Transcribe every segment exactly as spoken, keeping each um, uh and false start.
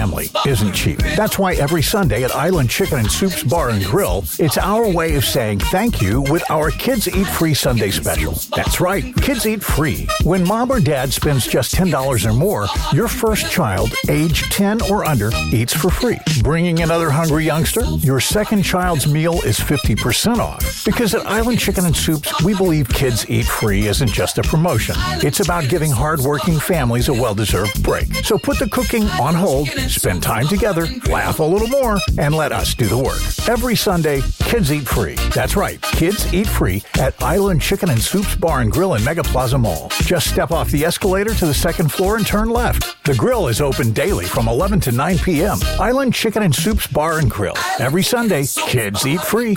Family isn't cheap. That's why every Sunday at Island Chicken and Soups Bar and Grill, it's our way of saying thank you with our Kids Eat Free Sunday special. That's right, kids eat free. When mom or dad spends just ten dollars or more, your first child, age ten or under, eats for free. Bringing another hungry youngster? Your second child's meal is fifty percent off. Because at Island Chicken and Soups, we believe Kids Eat Free isn't just a promotion. It's about giving hardworking families a well-deserved break. So put the cooking on hold, spend time together, laugh a little more, and let us do the work. Every Sunday, kids eat free. That's right, kids eat free at Island Chicken and Soups Bar and Grill in Mega Plaza Mall. Just step off the escalator to the second floor and turn left. The grill is open daily from eleven to nine p.m. Island Chicken and Soups Bar and Grill. Every Sunday, kids eat free.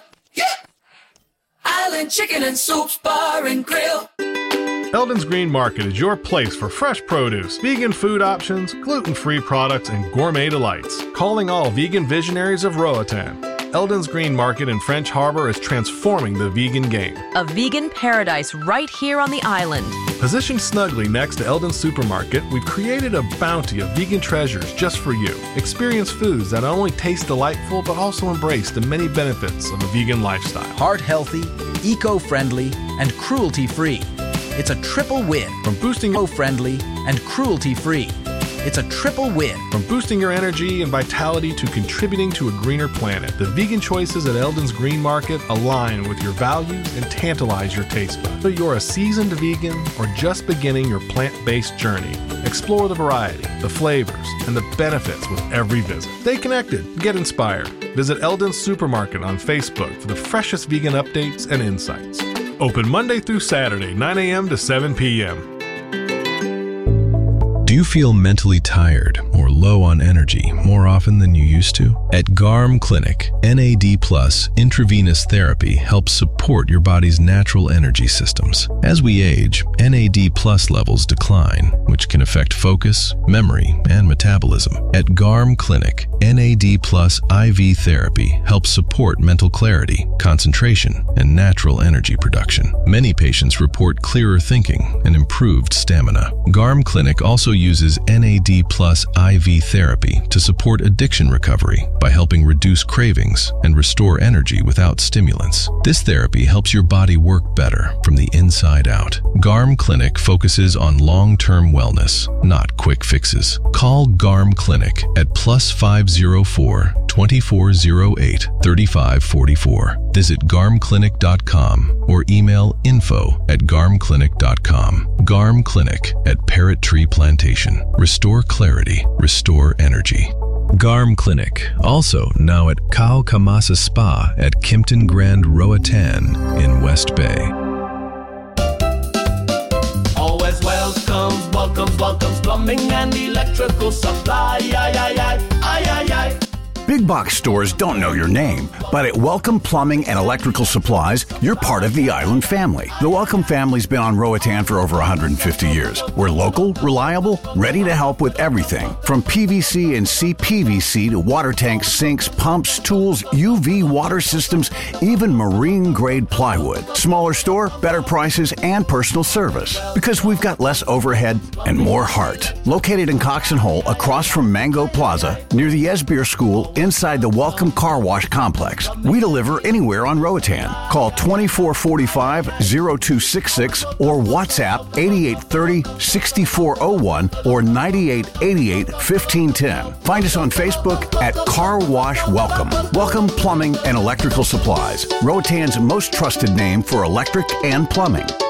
Island Chicken and Soups Bar and Grill. Eldon's Green Market is your place for fresh produce, vegan food options, gluten-free products, and gourmet delights. Calling all vegan visionaries of Roatan. Eldon's Green Market in French Harbor is transforming the vegan game. A vegan paradise right here on the island. Positioned snugly next to Eldon's Supermarket, we've created a bounty of vegan treasures just for you. Experience foods that not only taste delightful, but also embrace the many benefits of a vegan lifestyle. Heart-healthy, eco-friendly, and cruelty-free. It's a triple win. From boosting eco-friendly and cruelty-free. It's a triple win. From boosting your energy and vitality to contributing to a greener planet, the vegan choices at Eldon's Green Market align with your values and tantalize your taste buds. Whether you're a seasoned vegan or just beginning your plant-based journey, explore the variety, the flavors, and the benefits with every visit. Stay connected. Get inspired. Visit Eldon's Supermarket on Facebook for the freshest vegan updates and insights. Open Monday through Saturday, nine a.m. to seven p.m. Do you feel mentally tired or low on energy more often than you used to? At Garm Clinic, N A D plus intravenous therapy helps support your body's natural energy systems. As we age, N A D plus levels decline, which can affect focus, memory, and metabolism. At Garm Clinic, N A D plus I V therapy helps support mental clarity, concentration, and natural energy production. Many patients report clearer thinking and improved stamina. Garm Clinic also uses N A D plus I V therapy to support addiction recovery by helping reduce cravings and restore energy without stimulants. This therapy helps your body work better from the inside out. Garm Clinic focuses on long-term wellness, not quick fixes. Call Garm Clinic at plus five oh four, two four oh eight, three five four four. Visit garm clinic dot com or email info at garm clinic dot com. Garm Clinic at Parrot Tree Plantation. Restore clarity, restore energy. Garm Clinic, also now at Kao Kamasa Spa at Kimpton Grand Roatan in West Bay. Always welcomes, welcomes, welcomes, plumbing and electrical supply. Aye, aye, aye, aye, aye, aye. Big box stores don't know your name, but at Welcome Plumbing and Electrical Supplies, you're part of the Island family. The Welcome family's been on Roatan for over one hundred fifty years. We're local, reliable, ready to help with everything from P V C and C P V C to water tanks, sinks, pumps, tools, U V water systems, even marine-grade plywood. Smaller store, better prices, and personal service. Because we've got less overhead and more heart. Located in Cox and Hole, across from Mango Plaza, near the Esbeer School, inside the Welcome Car Wash Complex. We deliver anywhere on Roatan. Call twenty-four forty-five, oh two six six or WhatsApp eighty-eight thirty, sixty-four oh one or ninety-eight eighty-eight, fifteen ten. Find us on Facebook at Car Wash Welcome. Welcome Plumbing and Electrical Supplies, Roatan's most trusted name for electric and plumbing.